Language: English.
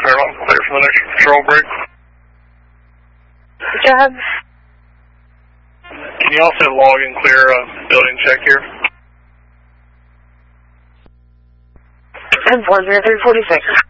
turn on, clear from the next patrol break. Good job. Can you also log and clear a building check here? 10-4, 0346.